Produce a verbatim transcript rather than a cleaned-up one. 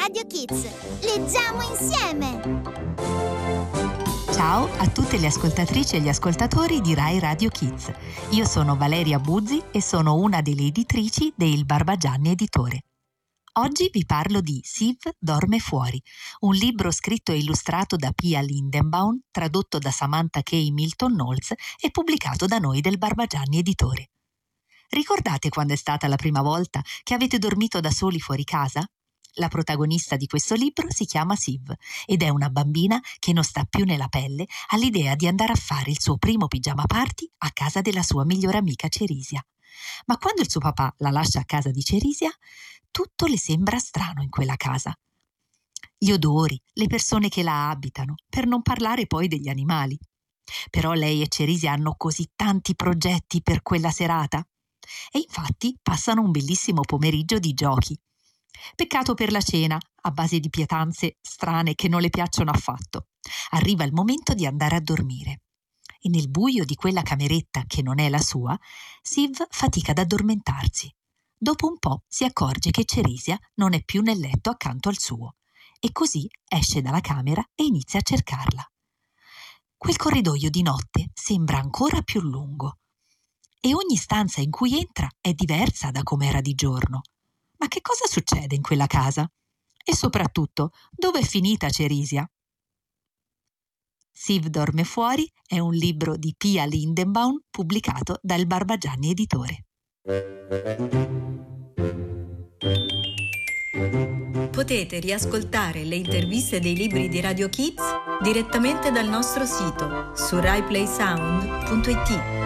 Radio Kids. Leggiamo insieme! Ciao a tutte le ascoltatrici e gli ascoltatori di Rai Radio Kids. Io sono Valeria Buzzi e sono una delle editrici del Barbagianni Editore. Oggi vi parlo di Siv dorme fuori, un libro scritto e illustrato da Pia Lindenbaum, tradotto da Samantha K. Milton Knowles e pubblicato da noi del Barbagianni Editore. Ricordate quando è stata la prima volta che avete dormito da soli fuori casa? La protagonista di questo libro si chiama Siv ed è una bambina che non sta più nella pelle all'idea di andare a fare il suo primo pigiama party a casa della sua migliore amica Cerisia. Ma quando il suo papà la lascia a casa di Cerisia, tutto le sembra strano in quella casa. Gli odori, le persone che la abitano, per non parlare poi degli animali. Però lei e Cerisia hanno così tanti progetti per quella serata. E infatti passano un bellissimo pomeriggio di giochi. Peccato per la cena, a base di pietanze strane che non le piacciono affatto. Arriva il momento di andare a dormire. E nel buio di quella cameretta che non è la sua, Siv fatica ad addormentarsi. Dopo un po' si accorge che Cerisia non è più nel letto accanto al suo e così esce dalla camera e inizia a cercarla. Quel corridoio di notte sembra ancora più lungo e ogni stanza in cui entra è diversa da come era di giorno. Ma che cosa succede in quella casa? E soprattutto, dove è finita Cerisia? Siv dorme fuori è un libro di Pia Lindenbaum pubblicato dal Barbagianni Editore. Potete riascoltare le interviste dei libri di Radio Kids direttamente dal nostro sito su rai play sound punto it.